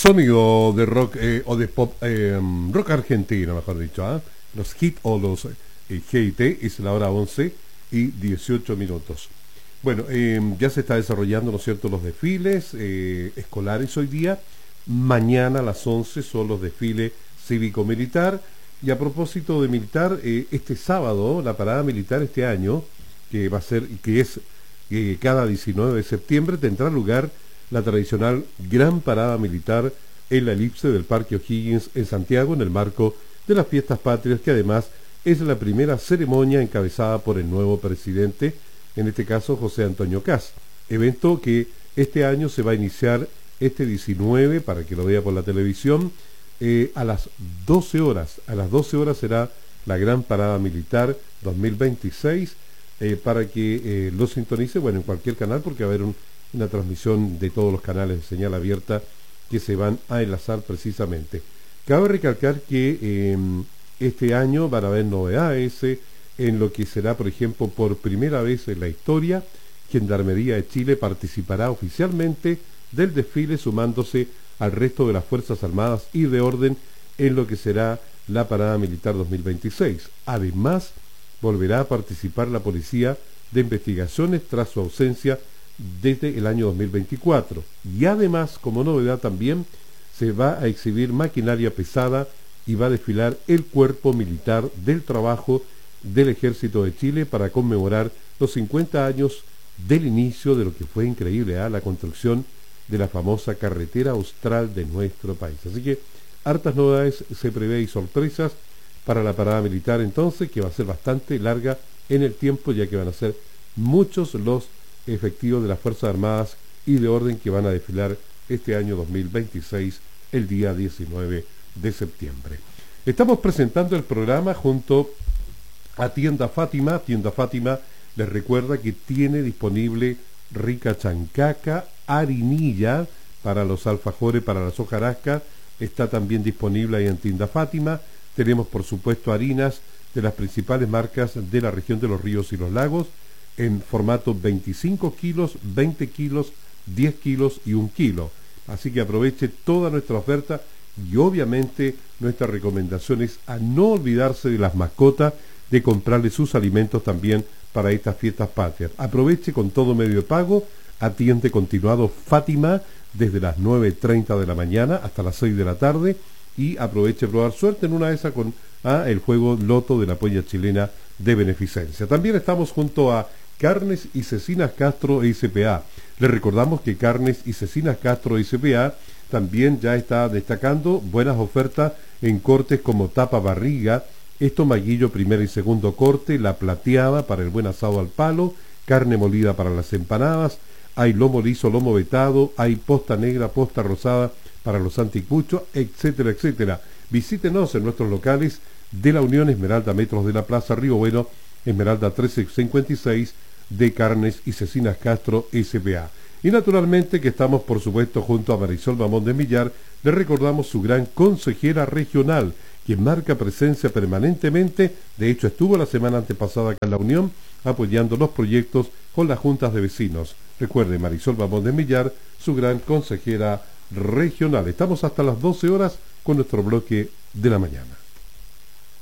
sonido de rock o de pop, rock argentino, mejor dicho, ¿eh? Los hit o los GIT, es la hora 11:18. Bueno, ya se está desarrollando, ¿no es cierto?, los desfiles escolares hoy día. Mañana a las 11 son los desfiles cívico-militar. Y a propósito de militar, este sábado, la parada militar este año, que va a ser, que es cada 19 de septiembre, tendrá lugar la tradicional gran parada militar en la elipse del Parque O'Higgins en Santiago, en el marco de las fiestas patrias, que además es la primera ceremonia encabezada por el nuevo presidente, en este caso José Antonio Kast. Evento que este año se va a iniciar este 19, para que lo vea por la televisión, a las 12 horas. A las 12 horas será la gran parada militar 2026, para que lo sintonice, bueno, en cualquier canal, porque va a haber una transmisión de todos los canales de señal abierta que se van a enlazar precisamente. Cabe recalcar que este año van a haber novedades en lo que será, por ejemplo, por primera vez en la historia, Gendarmería de Chile participará oficialmente del desfile, sumándose al resto de las Fuerzas Armadas y de Orden en lo que será la Parada Militar 2026. Además, volverá a participar la Policía de Investigaciones tras su ausencia desde el año 2024. Y además, como novedad también, se va a exhibir maquinaria pesada y va a desfilar el Cuerpo Militar del Trabajo del Ejército de Chile para conmemorar los 50 años del inicio de lo que fue increíble, la construcción de la famosa carretera austral de nuestro país. Así que hartas novedades se prevé y sorpresas para la parada militar entonces, que va a ser bastante larga en el tiempo, ya que van a ser muchos los efectivos de las Fuerzas Armadas y de Orden que van a desfilar este año 2026, el día 19 de septiembre. Estamos presentando el programa junto a Tienda Fátima. Tienda Fátima les recuerda que tiene disponible rica chancaca, harinilla para los alfajores, para las hojarascas, está también disponible ahí en Tienda Fátima. Tenemos, por supuesto, harinas de las principales marcas de la región de los ríos y los lagos, en formato 25 kilos, 20 kilos, 10 kilos y 1 kilo. Así que aproveche toda nuestra oferta y obviamente nuestra recomendación es a no olvidarse de las mascotas, de comprarle sus alimentos también para estas fiestas patrias. Aproveche con todo medio de pago, atiende continuado Fátima desde las 9:30 de la mañana hasta las 6 de la tarde y aproveche probar suerte en una de esas con el juego Loto de la Polla Chilena de Beneficencia. También estamos junto a Carnes y Cecinas Castro S.p.A. Les recordamos que Carnes y Cecinas Castro S.p.A. también ya está destacando buenas ofertas en cortes como tapa barriga, estomaguillo primer y segundo corte, la plateada para el buen asado al palo, carne molida para las empanadas, hay lomo liso, lomo vetado, hay posta negra, posta rosada para los anticuchos, etcétera, etcétera. Visítenos en nuestros locales de la Unión Esmeralda, metros de la Plaza Río Bueno, Esmeralda 1356, de Carnes y Cecinas Castro S.p.A. Y naturalmente que estamos, por supuesto, junto a Marisol Mamón de Millar. Le recordamos su gran consejera regional, quien marca presencia permanentemente. De hecho, estuvo la semana antepasada acá en la Unión, apoyando los proyectos con las juntas de vecinos. Recuerde, Marisol Mamón de Millar, su gran consejera regional. Estamos hasta las 12 horas con nuestro bloque de la mañana.